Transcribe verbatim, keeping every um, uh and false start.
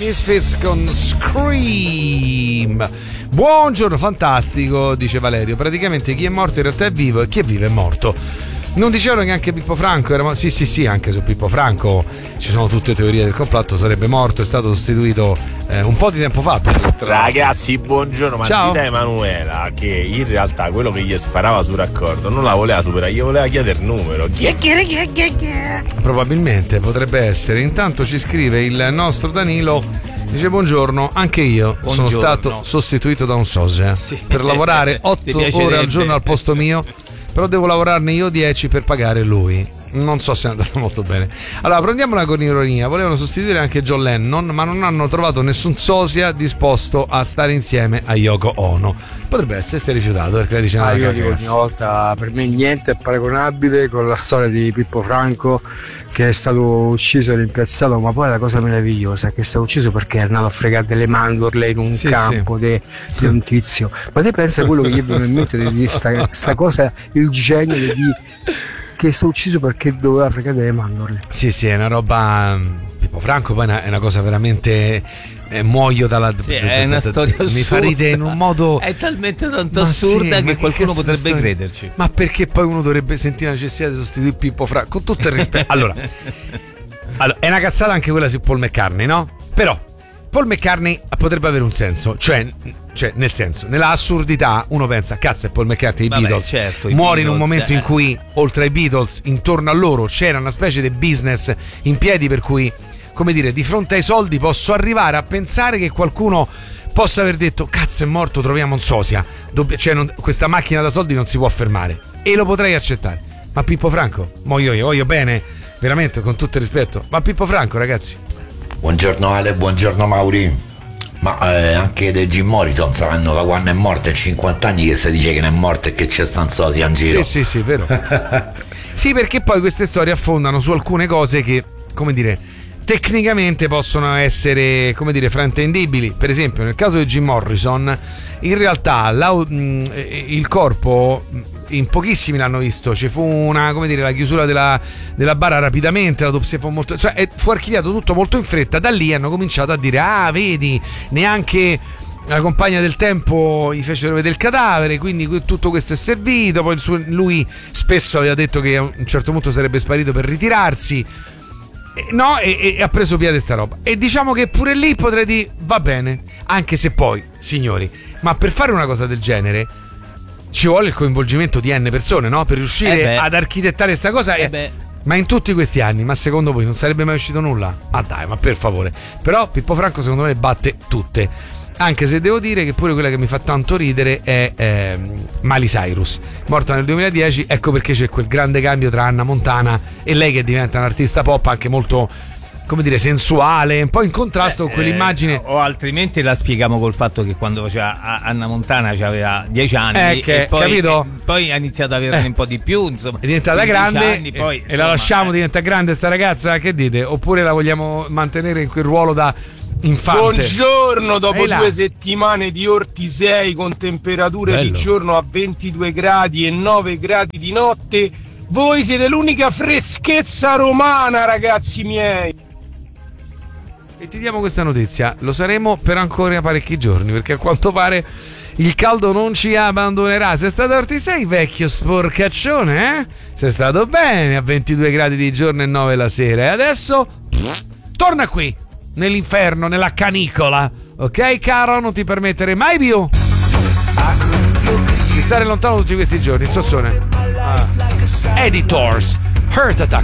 Misfits con Scream. Buongiorno, fantastico, dice Valerio. Praticamente chi è morto in realtà è vivo e chi è vivo è morto. Non dicevano che anche Pippo Franco era... Sì, sì, sì, anche su Pippo Franco ci sono tutte teorie del complotto. Sarebbe morto, è stato sostituito eh, un po' di tempo fa. Ragazzi, buongiorno. Ma ciao. dite a Emanuela che in realtà quello che gli sparava sul raccordo non la voleva superare, gli voleva chiedere il numero. Chi è? Probabilmente potrebbe essere. Intanto ci scrive il nostro Danilo. Dice buongiorno, anche io buongiorno. Sono stato sostituito da un sosia sì. per lavorare otto ore al giorno al posto mio. Però devo lavorarne io dieci per pagare lui. Non so se è andato molto bene. Allora, prendiamola con ironia. Volevano sostituire anche John Lennon, ma non hanno trovato nessun sosia disposto a stare insieme a Yoko Ono. Potrebbe essere, si è rifiutato perché lei dice ah, no, io dico ogni volta, per me niente è paragonabile con la storia di Pippo Franco, che è stato ucciso e rimpiazzato, ma poi la cosa meravigliosa è che è stato ucciso perché è andato a fregare delle mandorle in un sì, campo sì. di un tizio. Ma te pensa a quello che gli è venuto in mente di questa cosa, il genio di che è stato ucciso perché doveva fregare delle mandorle. Sì, sì, è una roba. Pippo Franco poi è una cosa veramente. Eh, muoio dalla. Sì, è una storia assurda. Mi fa ridere in un modo. È talmente tanto ma assurda sì, che qualcuno che potrebbe storia? crederci. Ma perché poi uno dovrebbe sentire la necessità di sostituire Pippo Franco? Con tutto il rispetto. Allora, allora, è una cazzata anche quella su Paul McCartney, no? Però Paul McCartney potrebbe avere un senso, cioè. Cioè, nel senso, nella assurdità uno pensa, cazzo, è Paul McCartney, i Vabbè, Beatles certo, i muore Beatles, in un momento eh. in cui, oltre ai Beatles, intorno a loro c'era una specie di business in piedi, per cui, come dire, di fronte ai soldi posso arrivare a pensare che qualcuno possa aver detto, cazzo, è morto, troviamo un sosia, Dobb- cioè non, questa macchina da soldi non si può fermare, e lo potrei accettare. Ma Pippo Franco, muoio io, voglio bene, veramente, con tutto il rispetto, ma Pippo Franco, ragazzi. Buongiorno Ale, buongiorno Mauri. Ma eh, anche dei Jim Morrison saranno da quando è morto, è cinquanta anni che si dice che non è morto e che c'è sta un sosia in giro. Sì, sì, sì, vero. Sì, perché poi queste storie affondano su alcune cose che, come dire, tecnicamente possono essere, come dire, fraintendibili. Per esempio, nel caso di Jim Morrison, in realtà il corpo in pochissimi l'hanno visto, ci fu una, come dire, la chiusura della, della bara rapidamente, l'autopsia fu molto, cioè fu archiviato tutto molto in fretta. Da lì hanno cominciato a dire, ah, vedi, neanche la compagna del tempo gli fecero vedere il cadavere, quindi tutto questo è servito. Poi lui spesso aveva detto che a un certo punto sarebbe sparito per ritirarsi, no, e, e ha preso piede sta roba, e diciamo che pure lì potrei dire va bene, anche se poi, signori, ma per fare una cosa del genere ci vuole il coinvolgimento di N persone, no? Per riuscire eh ad architettare sta cosa. Eh beh. Ma in tutti questi anni, ma secondo voi non sarebbe mai uscito nulla? Ma dai, ma per favore. Però Pippo Franco secondo me batte tutte. Anche se devo dire che pure quella che mi fa tanto ridere è eh, Miley Cyrus, morta nel duemiladieci. Ecco perché c'è quel grande cambio tra Anna Montana e lei, che diventa un'artista pop anche molto, come dire, sensuale, un po' in contrasto eh, con quell'immagine. Eh, o altrimenti la spieghiamo col fatto che quando faceva Anna Montana aveva dieci anni, eh, che, e poi, capito? E poi ha iniziato ad averne eh. un po' di più, insomma. È diventata grande anni, poi, e, insomma, e la lasciamo eh. diventare grande sta ragazza, che dite? Oppure la vogliamo mantenere in quel ruolo da infante? Buongiorno, dopo due settimane di Ortisei con temperature Bello. di giorno a ventidue gradi e nove gradi di notte, voi siete l'unica freschezza romana, ragazzi miei. E ti diamo questa notizia, lo saremo per ancora parecchi giorni, perché a quanto pare il caldo non ci abbandonerà. Sei stato a Ortisei, vecchio sporcaccione, eh? Sei stato bene a ventidue gradi di giorno e nove la sera, e adesso pff, torna qui, nell'inferno, nella canicola, ok caro? Non ti permettere mai più di stare lontano tutti questi giorni. Sozzone. ah. Editors, Heart Attack.